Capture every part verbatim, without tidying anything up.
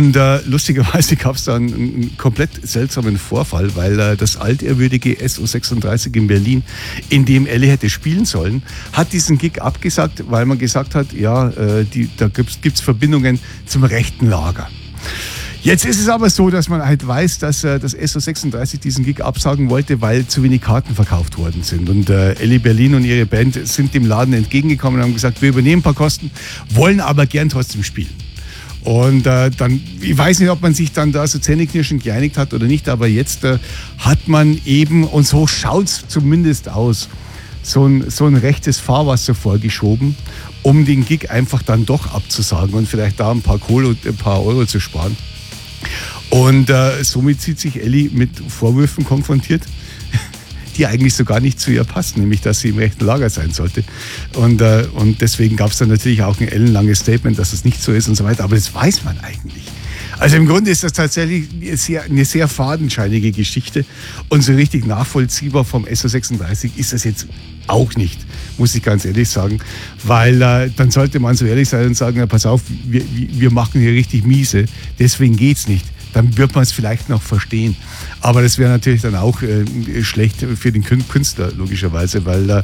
Und äh, lustigerweise gab es da einen, einen komplett seltsamen Vorfall, weil äh, das altehrwürdige S O sechsunddreißig in Berlin, in dem Elli hätte spielen sollen, hat diesen Gig abgesagt, weil man gesagt hat, ja, äh, die, da gibt es Verbindungen zum rechten Lager. Jetzt ist es aber so, dass man halt weiß, dass äh, das S O sechsunddreißig diesen Gig absagen wollte, weil zu wenig Karten verkauft worden sind. Und äh, Elli Berlin und ihre Band sind dem Laden entgegengekommen und haben gesagt, wir übernehmen ein paar Kosten, wollen aber gern trotzdem spielen. Und äh, dann, ich weiß nicht, ob man sich dann da so zähneknirschend geeinigt hat oder nicht, aber jetzt äh, hat man eben, und so schaut's zumindest aus, so ein, so ein rechtes Fahrwasser vorgeschoben, um den Gig einfach dann doch abzusagen und vielleicht da ein paar Kohle und ein paar Euro zu sparen. Und äh, somit sieht sich Elli mit Vorwürfen konfrontiert, die eigentlich so gar nicht zu ihr passen, nämlich dass sie im rechten Lager sein sollte. Und, äh, und deswegen gab es dann natürlich auch ein ellenlanges Statement, dass es nicht so ist und so weiter. Aber das weiß man eigentlich. Also im Grunde ist das tatsächlich eine sehr, eine sehr fadenscheinige Geschichte. Und so richtig nachvollziehbar vom S O sechsunddreißig ist das jetzt auch nicht, muss ich ganz ehrlich sagen. Weil äh, dann sollte man so ehrlich sein und sagen, na, pass auf, wir, wir machen hier richtig miese, deswegen geht's nicht. Dann wird man es vielleicht noch verstehen. Aber das wäre natürlich dann auch äh, schlecht für den Künstler, logischerweise, weil äh,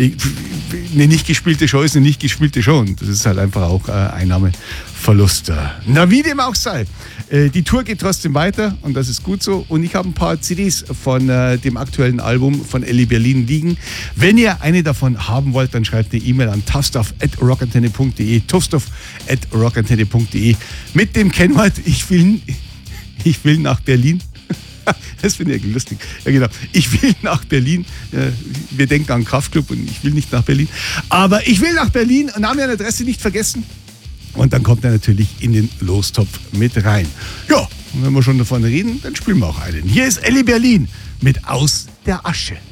eine nicht gespielte Show ist eine nicht gespielte Show. Und das ist halt einfach auch äh, Einnahmeverlust. Na, wie dem auch sei. Äh, die Tour geht trotzdem weiter und das ist gut so. Und ich habe ein paar C Ds von äh, dem aktuellen Album von Elli Berlin liegen. Wenn ihr eine davon haben wollt, dann schreibt eine E-Mail an toughstuff at rockantenne punkt de, toughstuff at rockantenne punkt de mit dem Kennwort, ich will... Ich will nach Berlin. Das finde ich lustig. Ja, genau. Ich will nach Berlin. Wir denken an Kraftklub und ich will nicht nach Berlin. Aber ich will nach Berlin und Name und Adresse nicht vergessen. Und dann kommt er natürlich in den Lostopf mit rein. Ja, und wenn wir schon davon reden, dann spielen wir auch einen. Hier ist Elli Berlin mit Aus der Asche.